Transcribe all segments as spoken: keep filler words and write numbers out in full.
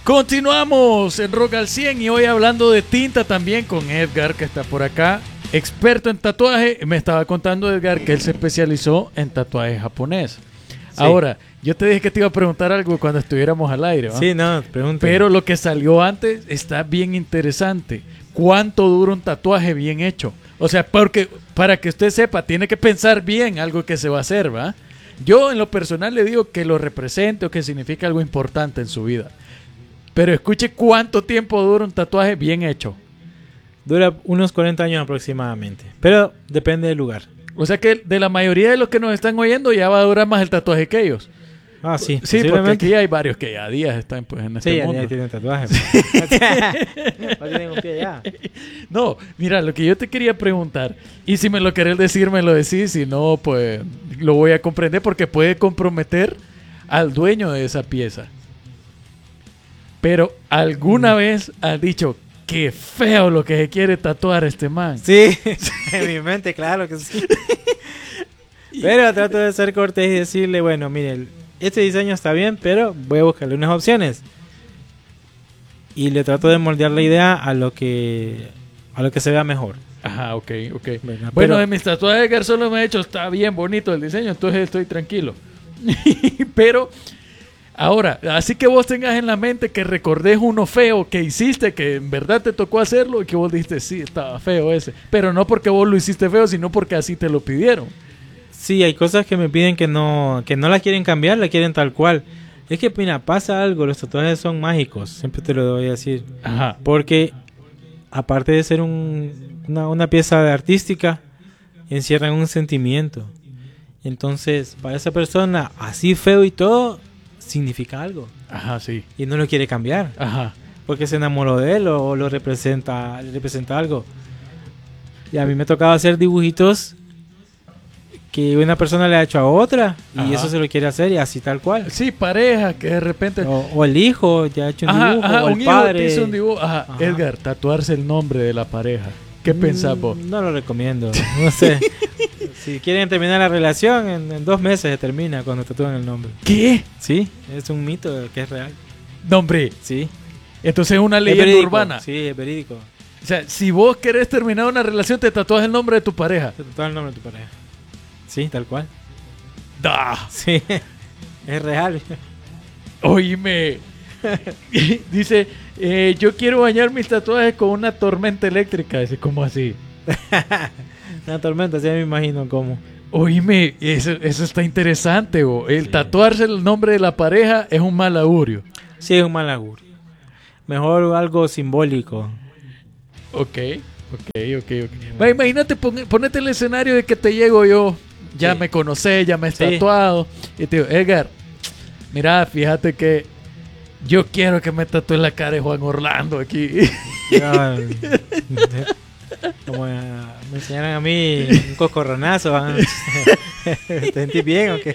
Continuamos en Rock al cien y hoy hablando de tinta también con Edgar, que está por acá, experto en tatuaje. Me estaba contando Edgar que él se especializó en tatuaje japonés. Sí. Ahora, yo te dije que te iba a preguntar algo cuando estuviéramos al aire, ¿va? Sí, no, pregunta. Pero lo que salió antes está bien interesante. ¿Cuánto dura un tatuaje bien hecho? O sea, porque para que usted sepa, tiene que pensar bien algo que se va a hacer, ¿va? Yo en lo personal le digo que lo represente o que significa algo importante en su vida. Pero escuche cuánto tiempo dura un tatuaje bien hecho. Dura unos cuarenta años aproximadamente, pero depende del lugar. O sea que de la mayoría de los que nos están oyendo ya va a durar más el tatuaje que ellos. Ah, sí. Sí, porque aquí hay varios que ya días están pues, en este sí, mundo. Sí, ya tienen tatuajes. No tienen un pie ya. No, mira, lo que yo te quería preguntar, y si me lo querés decir, me lo decís, si no, pues lo voy a comprender porque puede comprometer al dueño de esa pieza. Pero ¿alguna mm. vez has dicho, qué feo lo que se quiere tatuar este man? Sí, en mi mente, claro que sí. Pero trato de ser cortés y decirle, bueno, mire, este diseño está bien, pero voy a buscarle unas opciones. Y le trato de moldear la idea a lo que a lo que se vea mejor. Ajá, ok, ok. Bueno, bueno de mis tatuajes que solo me he hecho, está bien bonito el diseño, entonces estoy tranquilo. Pero... ahora, así que vos tengas en la mente que recordés uno feo que hiciste, que en verdad te tocó hacerlo y que vos dijiste, sí, estaba feo ese. Pero no porque vos lo hiciste feo, sino porque así te lo pidieron. Sí, hay cosas que me piden que no que no la quieren cambiar, la quieren tal cual. Es que, mira, pasa algo, los tatuajes son mágicos, siempre te lo voy a decir. Ajá. Porque, aparte de ser un, una, una pieza artística, encierran un sentimiento. Entonces, para esa persona, así feo y todo... significa algo. Ajá, sí. Y no lo quiere cambiar. Ajá. Porque se enamoró de él o, o lo representa, le representa algo. Y a mí me tocaba hacer dibujitos que una persona le ha hecho a otra. Ajá. Y eso se lo quiere hacer y así tal cual. Sí, pareja, que de repente... O, o el hijo ya ha hecho un ajá, dibujo. ajá, o el un padre. hijo te hizo un dibujo. Ajá. Ajá. Edgar, tatuarse el nombre de la pareja. ¿Qué mm, pensás vos? No lo recomiendo. No sé. Si quieren terminar la relación, en, en dos meses se termina cuando tatúan el nombre. ¿Qué? Sí, es un mito que es real. ¿Nombre? Sí. Entonces es una leyenda es urbana. Sí, es verídico. O sea, si vos querés terminar una relación, te tatuas el nombre de tu pareja. Te tatuas el nombre de tu pareja. Sí, tal cual. ¡Da! Sí, es real. Oíme. Dice, eh, yo quiero bañar mis tatuajes con una tormenta eléctrica. Dice, ¿cómo así? Una tormenta, sí me imagino cómo. Oíme, eso, eso está interesante. Bo. El sí. Tatuarse el nombre de la pareja es un mal augurio. Sí, es un mal augurio. Mejor algo simbólico. Ok, ok, ok, ok. Va, imagínate, pon, ponete el escenario de que te llego yo. Ya sí. me conocés, ya me he sí. tatuado. Y te digo, Edgar, mira, fíjate que yo quiero que me tatúe la cara de Juan Orlando aquí. Ya, como uh, me enseñaron a mí un coscorronazo. ¿eh? ¿Te sentís bien o qué?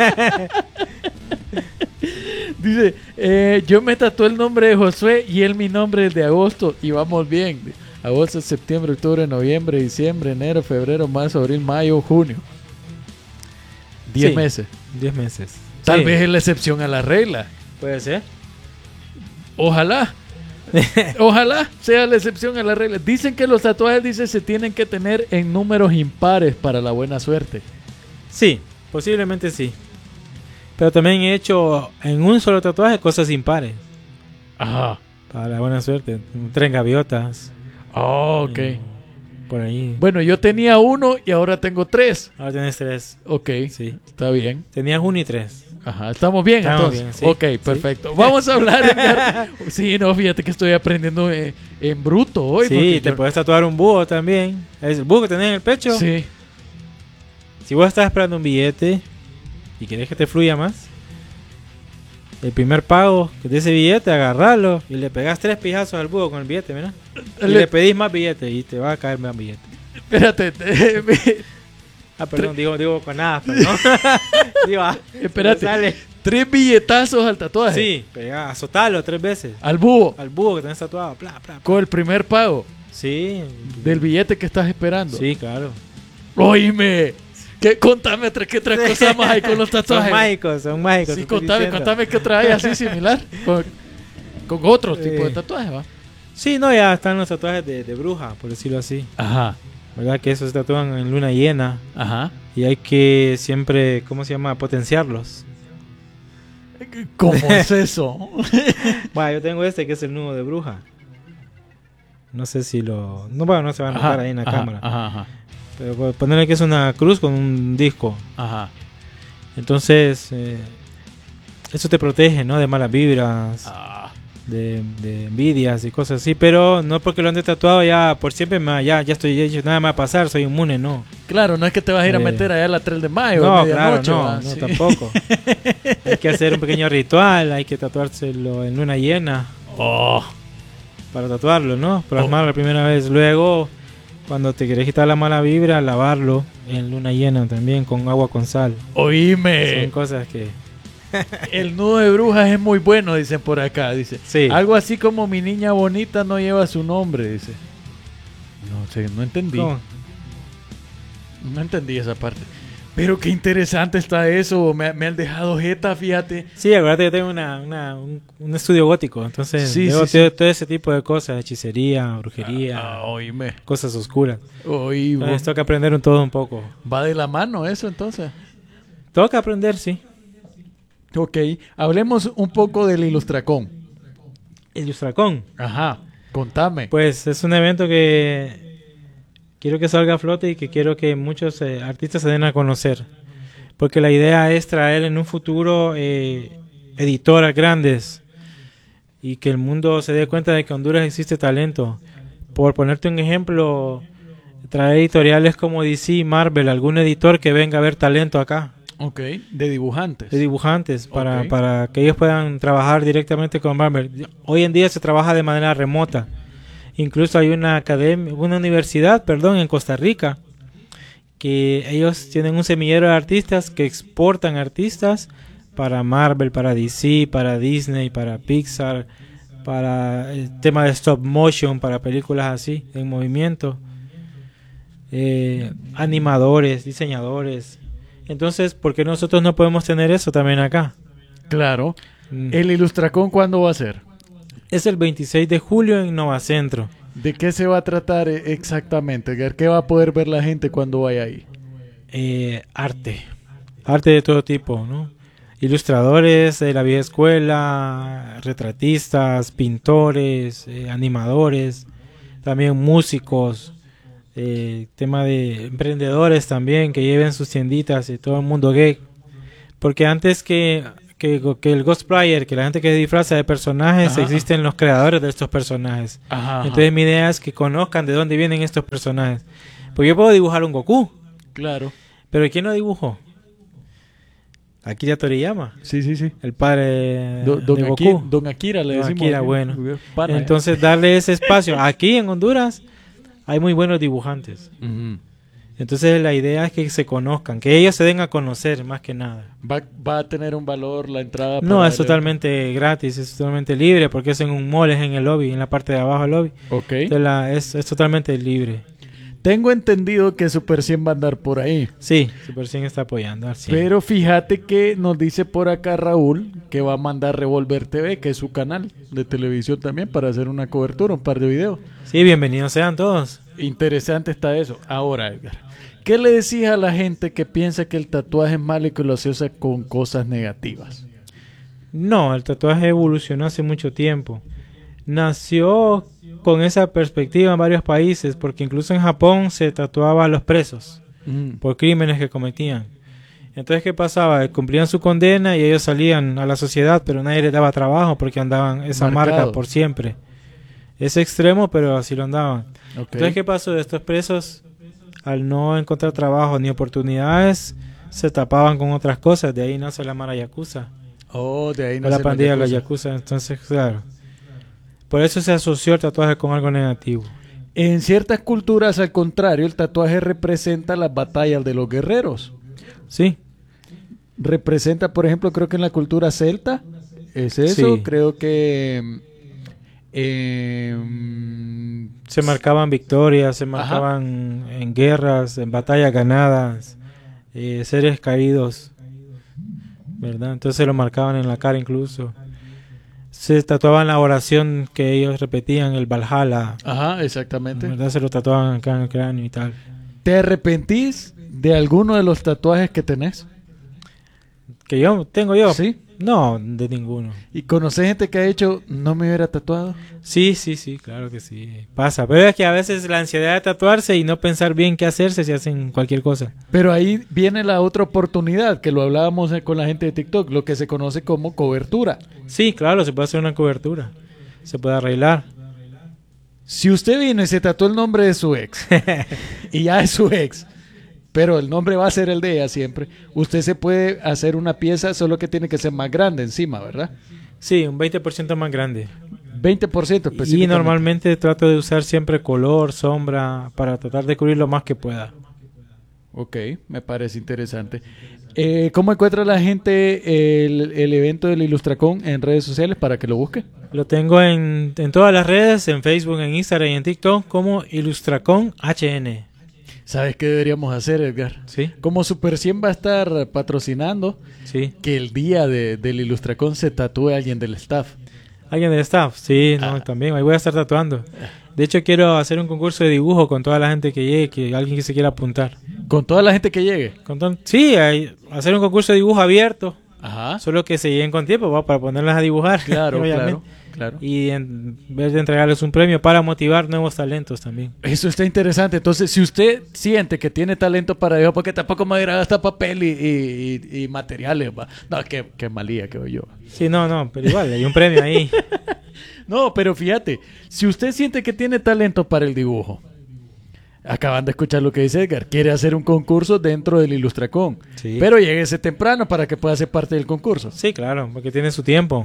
Dice, eh, yo me tatué el nombre de Josué y él mi nombre es de agosto y vamos bien. Agosto, septiembre, octubre, noviembre, diciembre, enero, febrero, marzo, abril, mayo, junio. Diez sí, meses. Diez meses. Tal sí. vez es la excepción a la regla. Puede ser. Ojalá. Ojalá sea la excepción a la regla. Dicen que los tatuajes, dice, se tienen que tener en números impares para la buena suerte. Sí, posiblemente sí. Pero también he hecho en un solo tatuaje cosas impares. Ajá. Para la buena suerte. Tren gaviotas. Oh, ok. Eh, por ahí. Bueno, yo tenía uno y ahora tengo tres. Ahora tienes tres. Ok. Sí. Está bien. Tenías uno y tres. Ajá. ¿Estamos bien Estamos entonces? bien, sí. Ok, perfecto. Sí. Vamos a hablar. En... sí, no, fíjate que estoy aprendiendo en, en bruto hoy. Sí, te yo... puedes tatuar un búho también. Es el búho que tenés en el pecho. Sí. Si vos estás esperando un billete y querés que te fluya más, el primer pago de ese billete, agarrarlo y le pegás tres pijazos al búho con el billete, mira. Y le... le pedís más billetes y te va a caer más billetes. Espérate. Te... ah, perdón, digo, digo con nada, perdón. digo, ah, espérate. Sale. Tres billetazos al tatuaje. Sí, pegá, azotalo tres veces. Al búho. Al búho que tenés tatuado. Pla, pla, pla. Con el primer pago. Sí. Del billete que estás esperando. Sí, claro. Oíme. ¿Qué? Contame otra, qué otras cosas más hay con los tatuajes. Son mágicos, son mágicos. Sí, contame, contame qué otra hay así similar. con otro tipo Eh. de tatuaje, ¿va? Sí, no, ya están los tatuajes de, de bruja, por decirlo así. Ajá, ¿Verdad? Que esos se tatúan en luna llena ajá. y hay que siempre, ¿cómo se llama? Potenciarlos. ¿Cómo es eso? Bueno, yo tengo este que es el nudo de bruja. No sé si lo... No, bueno, no se va a notar Ajá, ahí en la ajá, cámara. Ajá, ajá, Pero po- ponerle que es una cruz con un disco. ajá. Entonces, eh, eso te protege, ¿no? De malas vibras, Ah, de, de envidias y cosas así. Pero no porque lo ande tatuado ya por siempre, me, ya, ya estoy hecho, nada me va a pasar, soy inmune, no. claro, no es que te vas a ir a Eh, meter allá a la tres de mayo. No, a claro, medianoche, no, ¿va? no, Sí. tampoco. Hay que hacer un pequeño ritual, hay que tatuárselo en luna llena Oh, para tatuarlo, ¿no? Plasmarlo Oh. la primera vez. Luego, cuando te querés quitar la mala vibra, lavarlo en luna llena también con agua con sal. Son oíme. cosas que... El nudo de brujas es muy bueno, dicen por acá. Dice, Sí. algo así como mi niña bonita no lleva su nombre, dice. No sé, no entendí. ¿Cómo? No entendí esa parte. Pero qué interesante está eso. Me, me han dejado jeta, fíjate. Sí, acuérdate que tengo una, una- un, un estudio gótico, entonces Sí, veo sí, todo, todo ese tipo de cosas, hechicería, brujería, Ah, oíme. cosas oscuras. Oí, vos. Entonces toca aprender un todo un poco. Va de la mano eso entonces. Toca aprender, sí. Ok, hablemos un poco del Ilustracón. El Ilustracón, Ajá, contame. pues es un evento que quiero que salga a flote y que quiero que muchos eh, artistas se den a conocer. Porque la idea es traer en un futuro eh, editoras grandes y que el mundo se dé cuenta de que en Honduras existe talento. Por ponerte un ejemplo, traer editoriales como D C, Marvel, algún editor que venga a ver talento acá, Ok, de dibujantes. de dibujantes, para, Ok. para que ellos puedan trabajar directamente con Marvel. Hoy en día se trabaja de manera remota. Incluso hay una academia, una universidad, perdón, en Costa Rica, que ellos tienen un semillero de artistas que exportan artistas para Marvel, para D C, para Disney, para Pixar, para el tema de stop motion, para películas así, en movimiento, eh, animadores, diseñadores. Entonces, ¿por qué nosotros no podemos tener eso también acá? Claro. Mm. ¿El Ilustracón cuándo va a ser? Es el veintiséis de julio en Novacentro. ¿De qué se va a tratar eh, exactamente? Edgar? ¿Qué va a poder ver la gente cuando vaya ahí? Eh, arte, arte de todo tipo, ¿no? Ilustradores de la vieja escuela, retratistas, pintores, eh, animadores, también músicos, eh, tema de emprendedores también que lleven sus tienditas y todo el mundo gay. Porque antes que, que, que el cosplayer, que la gente que se disfraza de personajes, Ajá. existen los creadores de estos personajes. Ajá. Entonces mi idea es que conozcan de dónde vienen estos personajes. Porque yo puedo dibujar un Goku, Claro. pero ¿quién lo dibujó? Akira Toriyama, Sí, sí, sí. el padre Do- don, de Goku. Aki- don Akira le Don decimos. Akira, aquí. bueno. Pana, ¿eh? Entonces darle ese espacio. Aquí en Honduras hay muy buenos dibujantes. Ujú. Entonces la idea es que se conozcan, que ellos se den a conocer más que nada. va, va a tener un valor la entrada. No, para es el- totalmente gratis, es totalmente libre porque es en un mall, es en el lobby, en la parte de abajo del lobby. Ok. Entonces, la- es, es totalmente libre. Tengo entendido que Super cien va a andar por ahí. Sí, Super cien está apoyando al cien. Pero fíjate que nos dice por acá Raúl que va a mandar Revolver T V, que es su canal de televisión también, para hacer una cobertura, un par de videos. Sí, bienvenidos sean todos. Interesante está eso. Ahora, Edgar, ¿qué le decís a la gente que piensa que el tatuaje es malo y que lo asocia con cosas negativas? No, el tatuaje evolucionó hace mucho tiempo. Nació con esa perspectiva en varios países, porque incluso en Japón se tatuaba a los presos Mm. por crímenes que cometían. Entonces, ¿qué pasaba? Cumplían su condena y ellos salían a la sociedad, pero nadie les daba trabajo porque andaban esa marca Marcados. por siempre. Es extremo, pero así lo andaban. Ok. Entonces, ¿qué pasó? Estos presos, al no encontrar trabajo ni oportunidades, se tapaban con otras cosas. De ahí nace la mara yakuza. Oh, de ahí O no la pandilla de los yakuza. Entonces, claro. Por eso se asoció el tatuaje con algo negativo. En ciertas culturas, al contrario, el tatuaje representa las batallas de los guerreros. Sí, Representa, por ejemplo, creo que en la cultura celta es eso. Sí. Creo que eh, mm, se marcaban victorias, se Ajá. marcaban en guerras, en batallas ganadas, eh, seres caídos, ¿verdad? Entonces se lo marcaban en la cara incluso. se tatuaban la oración que ellos repetían, el Valhalla. Ajá, exactamente. ¿Verdad? Se lo tatuaban acá en el cráneo y tal. ¿Te arrepentís de alguno de los tatuajes que tenés? ¿Que yo tengo yo? Sí. No, de ninguno. ¿Y conoces gente que ha dicho, no me hubiera tatuado? Sí, sí, sí, claro que sí. Pasa. Pero es que a veces la ansiedad de tatuarse y no pensar bien qué hacerse, se hacen cualquier cosa. Pero ahí viene la otra oportunidad, que lo hablábamos eh, con la gente de TikTok, lo que se conoce como cobertura. Sí, claro, se puede hacer una cobertura. Se puede arreglar. Si usted vino y se tatuó el nombre de su ex, y ya es su ex, pero el nombre va a ser el de ella siempre, usted se puede hacer una pieza, solo que tiene que ser más grande encima, ¿verdad? Sí, un veinte por ciento más grande. veinte por ciento Y específicamente. normalmente trato de usar siempre color, sombra, para tratar de cubrir lo más que pueda. Ok, me parece interesante. Eh, ¿Cómo encuentra la gente el, el evento del Ilustracón en redes sociales para que lo busque? Lo tengo en, en todas las redes, en Facebook, en Instagram y en TikTok como Ilustracón H N. ¿Sabes qué deberíamos hacer, Edgar? Sí, Como Super cien va a estar patrocinando, sí. que el día de, del Ilustracón se tatúe a alguien del staff. ¿Alguien del staff? Sí, no, Ah. también. Ahí voy a estar tatuando. De hecho, quiero hacer un concurso de dibujo con toda la gente que llegue, que alguien que se quiera apuntar. Con toda la gente que llegue. Con to- sí, hay- hacer un concurso de dibujo abierto. Ajá. Solo que se lleguen con tiempo, ¿va? Para ponerlas a dibujar. Claro, obviamente. claro, claro. Y en vez de entregarles un premio para motivar nuevos talentos también. Eso está interesante. Entonces, si usted siente que tiene talento para dibujo, porque tampoco me irá a gastar papel y, y, y- y materiales, va. No, qué, qué malía que voy yo. Sí, no, no, pero igual, hay un premio ahí. No, pero fíjate, si usted siente que tiene talento para el dibujo, acaban de escuchar lo que dice Edgar, quiere hacer un concurso dentro del Ilustracón, Sí. pero lléguese temprano para que pueda ser parte del concurso. Sí, claro, porque tiene su tiempo.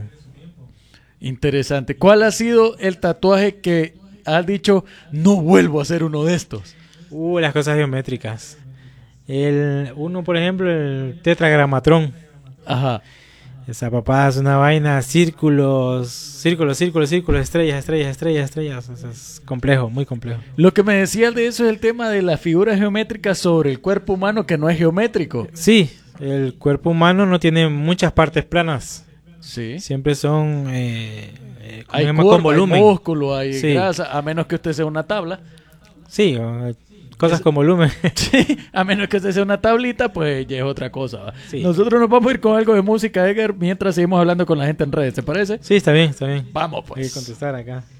Interesante. ¿Cuál ha sido el tatuaje que has dicho, no vuelvo a hacer uno de estos? Uh, las cosas geométricas. El uno, por ejemplo, el tetragramatrón. Ajá. Esa papada es una vaina, círculos, círculos, círculos, círculos, estrellas, estrellas, estrellas, estrellas. O sea, es complejo, muy complejo. Lo que me decías de eso es el tema de las figuras geométricas sobre el cuerpo humano que no es geométrico. Sí, el cuerpo humano no tiene muchas partes planas. Sí. Siempre son eh, eh, ¿cómo Hay se llama? curva, Con volumen. hay músculo, hay Sí. grasa, a menos que usted sea una tabla. Sí, o, eh, cosas Es- con volumen. Sí, a menos que usted sea una tablita, pues ya es otra cosa. ¿va? Sí. Nosotros nos vamos a ir con algo de música, Edgar, mientras seguimos hablando con la gente en redes, ¿te parece? Sí, está bien, está bien. Vamos Hay que pues. contestar acá.